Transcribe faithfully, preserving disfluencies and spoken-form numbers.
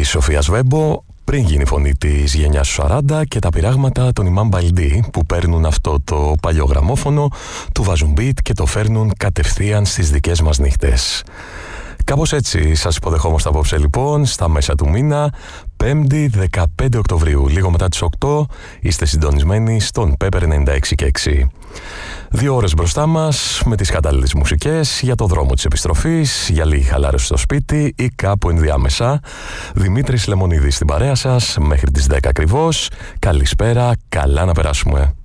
Σοφίας Βέμπο, πριν γίνει φωνή της γενιάς του σαράντα, και τα πειράγματα των Imam Baldi που παίρνουν αυτό το παλιό γραμμόφωνο, του βάζουν beat και το φέρνουν κατευθείαν στις δικές μας νύχτες. Κάπως έτσι σας υποδεχόμαστε απόψε λοιπόν, στα μέσα του μήνα, πέμπτη δεκαπέντε Οκτωβρίου, λίγο μετά τις οκτώ, είστε συντονισμένοι στον Pepper ενενήντα έξι και έξι. Δύο ώρες μπροστά μας με τις κατάλληλες μουσικές για το δρόμο της επιστροφής, για λίγη χαλάρωση στο σπίτι ή κάπου ενδιάμεσα. Δημήτρης Λεμονίδης στην παρέα σας μέχρι τις δέκα ακριβώς. Καλησπέρα, καλά να περάσουμε.